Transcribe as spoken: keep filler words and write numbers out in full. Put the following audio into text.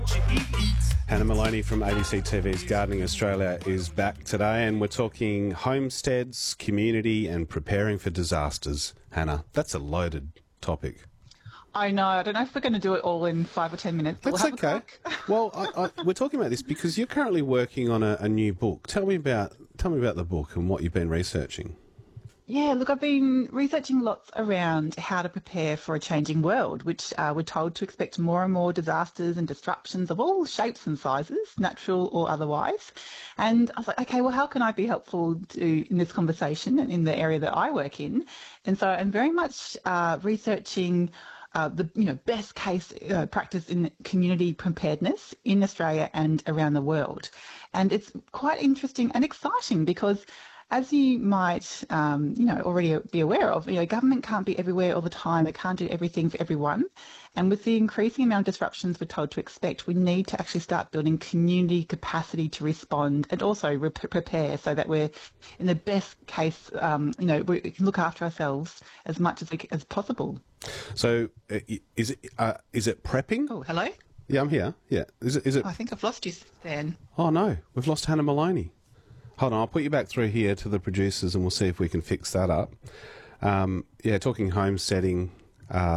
Hannah Maloney from A B C T V's Gardening Australia is back today, and we're talking homesteads, community and preparing for disasters. Hannah, that's a loaded topic. I know. I don't know if we're going to do it all in five or ten minutes. But That's we'll have okay. Well, I, I, we're talking about this because you're currently working on a, a new book. Tell me about tell me about the book and what you've been researching. Yeah, look, I've been researching lots around how to prepare for a changing world, which uh, we're told to expect more and more disasters and disruptions of all shapes and sizes, natural or otherwise. And I was like, okay, well, how can I be helpful to, in this conversation and in the area that I work in? And so I'm very much uh, researching Uh, the you know best case uh, practice in community preparedness in Australia and around the world, and it's quite interesting and exciting because, as you might um, you know already be aware of, you know government can't be everywhere all the time. They can't do everything for everyone, and with the increasing amount of disruptions we're told to expect, we need to actually start building community capacity to respond and also re- prepare so that we're in the best case. Um, you know we can look after ourselves as much as we, as possible. So, uh, is it uh, is it prepping? Oh, hello. Yeah, I'm here. Yeah, is it is it? Oh, I think I've lost you, Stan. Oh no, we've lost Hannah Maloney. Hold on, I'll put you back through here to the producers, and we'll see if we can fix that up. Um, yeah, talking homesteading. Uh,